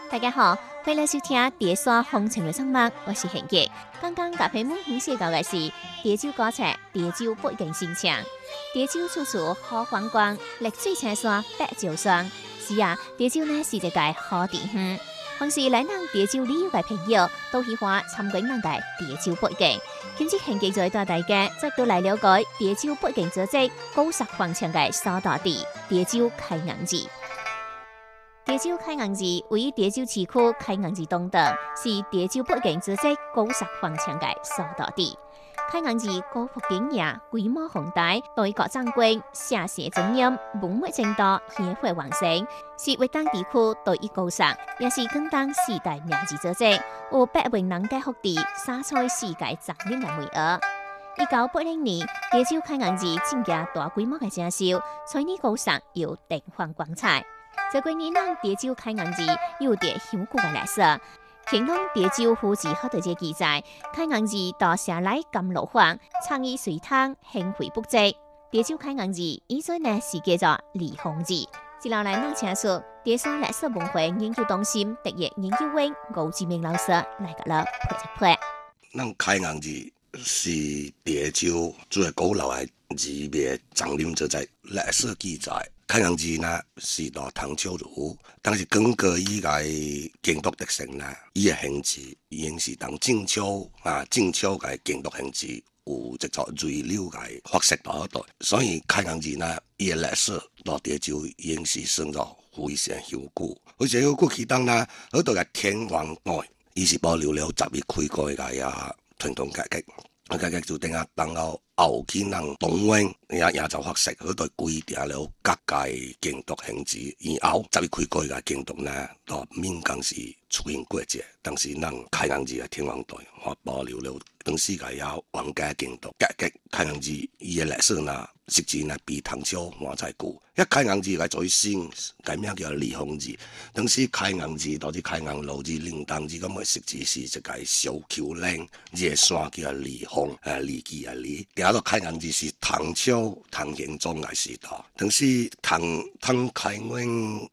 大家好，欢迎来收听《蝶沙风情的生物》，我是贤杰。刚刚甲屏幕显示到的是蝶洲古厝、蝶洲北境新城。蝶洲处处好风光，绿水青山白蕉霜。是啊，蝶洲呢是一个好地方。凡是来咱蝶洲旅游的朋友，都喜欢参观咱的蝶洲北境。今次贤杰就带大家再度来了解蝶洲北境组织90方强的所在地——蝶洲开阳寺。蝶洲开阳寺位于蝶洲市区开阳寺东侧，是蝶洲北境组织90方强的所在地。开阳寺古朴典雅，规模宏大，对各壮观，社社庄严，文物精多，鲜花旺盛，是华东地区独一高尚，也是广东四大名寺组织，有百万人嘅福地，洒在世界长远嘅美额。1980年，蝶洲开阳寺增加大规模嘅整修，催你高尚又灯光光彩。这几年，咱蝶洲开阳寺有着悠久嘅历史。乾隆蝶洲府志好多嘅记载，开阳寺到城内甘露坊，创意水汤，兴惠不济。蝶洲开阳寺以前呢是叫做离峰寺。接落来，咱请出蝶山历史文化研究中心特约研究员吴志明老师来甲咱配一配。 咱开阳寺是蝶洲最古老的寺庙，藏林所在。历史记载，开阳寺呢是到唐朝儒，但是根据伊个建筑特性呢，伊的形制已经是当正秋个建筑形制有一座瑞柳个发色到度，所以开阳寺呢，伊的历史到蝶洲已经是算作非常悠久。非常悠久期间呢，好多个天王庙，伊是保留了11开过个传统改革。改革就等下当后期人动员也就发色，好多规定了各界建筑形制，以后11开过个建筑呢，到闽江是出现过节，但是咱开阳寺的天王队，我保留了当时个皇家建筑改革。开阳寺伊的历史呢，实际呢比唐朝还在久。一开阳寺个最新改名叫离峰寺，当时开阳寺到是开阳路至灵东寺咁个实质是一个小丘陵，这山叫离峰，离基啊离。行到开阳寺是唐朝唐玄宗个时代，当时唐开元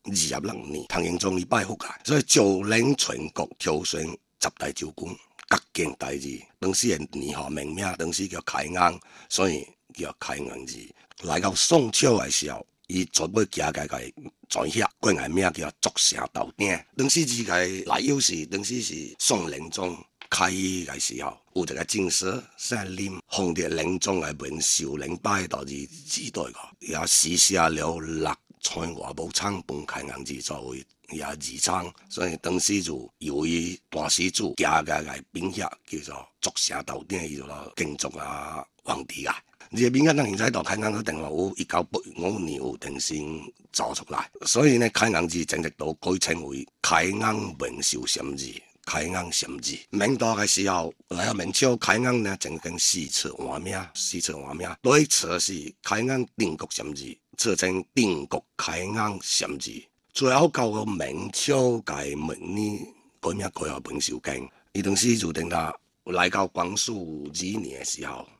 26年，唐玄宗伊拜佛啊，所以朝令全国挑选10大州官。各件代志，当时的年号命名，当时叫开阳，所以叫开阳寺。来到宋朝的时候，伊全部加个全写，改个名叫竹城豆鼎。当时这个内有是，当时是宋仁宗开议的时候，有一个正史姓林，奉着仁宗的文寿陵拜道指代个，也实写了6川外武昌本开阳寺作为也二仓，所以当时就由于大施主加个兵写叫做竹城豆鼎，伊就建筑皇帝啊。这个兵写咱现在到开阳定话有1985年有定性做出来，所以呢开阳寺正式都改称为开阳文寿禅寺。开阳禅寺，明代的时候，来到明朝，开阳呢曾经4次换名，第一次是开阳定国禅寺，册称定国开阳禅寺。最后到了明朝改明年改名改为文寿宫，伊当时就等他来到光绪2年的时候，